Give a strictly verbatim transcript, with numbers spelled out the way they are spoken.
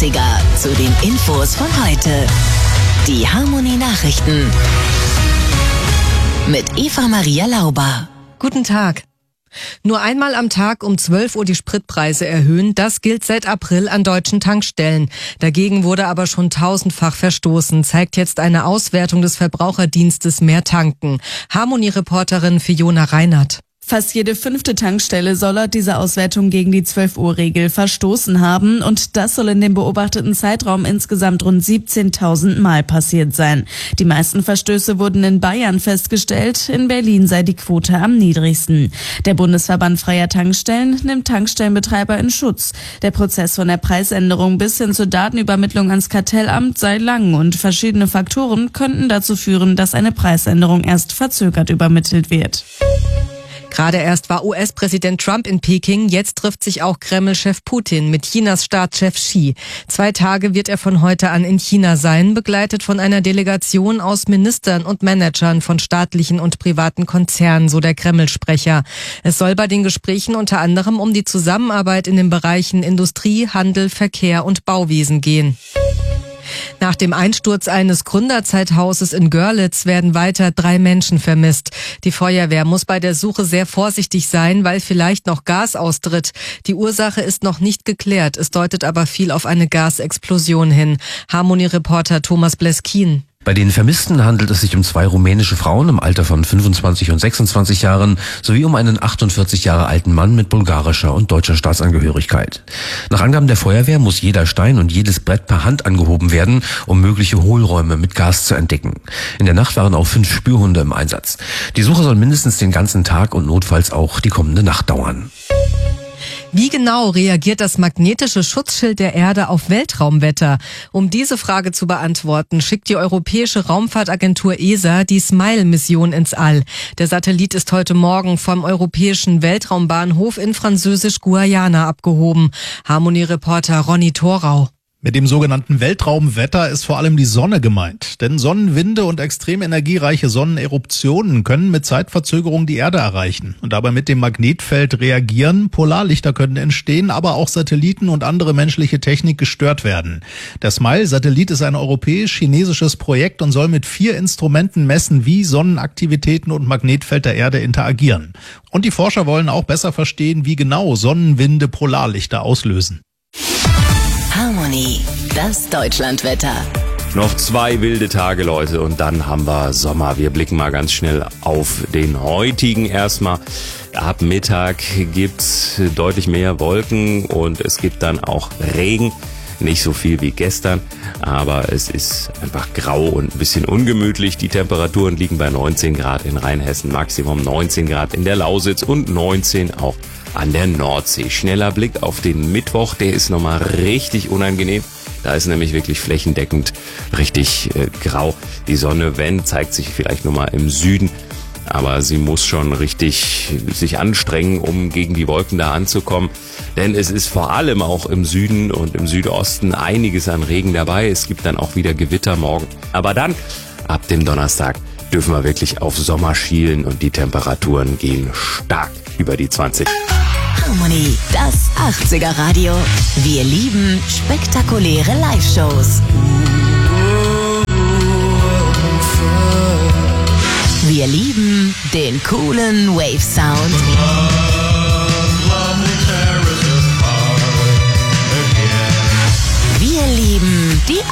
achtziger zu den Infos von heute. Die Harmony Nachrichten mit Eva Maria Lauber. Guten Tag. Nur einmal am Tag um zwölf Uhr die Spritpreise erhöhen, das gilt seit April an deutschen Tankstellen. Dagegen wurde aber schon tausendfach verstoßen, zeigt jetzt eine Auswertung des Verbraucherdienstes Mehr Tanken. Harmony-Reporterin Fiona Reinhardt. Fast jede fünfte Tankstelle soll laut dieser Auswertung gegen die zwölf Uhr Regel verstoßen haben und das soll in dem beobachteten Zeitraum insgesamt rund siebzehntausend Mal passiert sein. Die meisten Verstöße wurden in Bayern festgestellt, in Berlin sei die Quote am niedrigsten. Der Bundesverband Freier Tankstellen nimmt Tankstellenbetreiber in Schutz. Der Prozess von der Preisänderung bis hin zur Datenübermittlung ans Kartellamt sei lang und verschiedene Faktoren könnten dazu führen, dass eine Preisänderung erst verzögert übermittelt wird. Gerade erst war U S-Präsident Trump in Peking, jetzt trifft sich auch Kreml-Chef Putin mit Chinas Staatschef Xi. Zwei Tage wird er von heute an in China sein, begleitet von einer Delegation aus Ministern und Managern von staatlichen und privaten Konzernen, so der Kreml-Sprecher. Es soll bei den Gesprächen unter anderem um die Zusammenarbeit in den Bereichen Industrie, Handel, Verkehr und Bauwesen gehen. Nach dem Einsturz eines Gründerzeithauses in Görlitz werden weiter drei Menschen vermisst. Die Feuerwehr muss bei der Suche sehr vorsichtig sein, weil vielleicht noch Gas austritt. Die Ursache ist noch nicht geklärt, es deutet aber viel auf eine Gasexplosion hin. Harmony-Reporter Thomas Bleskin. Bei den Vermissten handelt es sich um zwei rumänische Frauen im Alter von fünfundzwanzig und sechsundzwanzig Jahren sowie um einen achtundvierzig Jahre alten Mann mit bulgarischer und deutscher Staatsangehörigkeit. Nach Angaben der Feuerwehr muss jeder Stein und jedes Brett per Hand angehoben werden, um mögliche Hohlräume mit Gas zu entdecken. In der Nacht waren auch fünf Spürhunde im Einsatz. Die Suche soll mindestens den ganzen Tag und notfalls auch die kommende Nacht dauern. Wie genau reagiert das magnetische Schutzschild der Erde auf Weltraumwetter? Um diese Frage zu beantworten, schickt die Europäische Raumfahrtagentur E S A die SMILE-Mission ins All. Der Satellit ist heute Morgen vom Europäischen Weltraumbahnhof in Französisch-Guayana abgehoben. Harmony-Reporter Ronny Thorau. Mit dem sogenannten Weltraumwetter ist vor allem die Sonne gemeint. Denn Sonnenwinde und extrem energiereiche Sonneneruptionen können mit Zeitverzögerung die Erde erreichen und dabei mit dem Magnetfeld reagieren. Polarlichter können entstehen, aber auch Satelliten und andere menschliche Technik gestört werden. Der SMILE-Satellit ist ein europäisch-chinesisches Projekt und soll mit vier Instrumenten messen, wie Sonnenaktivitäten und Magnetfeld der Erde interagieren. Und die Forscher wollen auch besser verstehen, wie genau Sonnenwinde Polarlichter auslösen. Harmony, das Deutschlandwetter. Noch zwei wilde Tage, Leute, und dann haben wir Sommer. Wir blicken mal ganz schnell auf den heutigen erstmal. Ab Mittag gibt's deutlich mehr Wolken und es gibt dann auch Regen. Nicht so viel wie gestern, aber es ist einfach grau und ein bisschen ungemütlich. Die Temperaturen liegen bei neunzehn Grad in Rheinhessen, Maximum neunzehn Grad in der Lausitz und neunzehn auch an der Nordsee. Schneller Blick auf den Mittwoch, der ist nochmal richtig unangenehm. Da ist nämlich wirklich flächendeckend richtig äh, grau. Die Sonne, wenn, zeigt sich vielleicht nochmal im Süden. Aber sie muss schon richtig sich anstrengen, um gegen die Wolken da anzukommen. Denn es ist vor allem auch im Süden und im Südosten einiges an Regen dabei. Es gibt dann auch wieder Gewitter morgen. Aber dann, ab dem Donnerstag, dürfen wir wirklich auf Sommer schielen und die Temperaturen gehen stark über die zwanzig. Harmony, das achtziger Radio. Wir lieben spektakuläre Live-Shows. Wir lieben den coolen Wave-Sound. Wir lieben die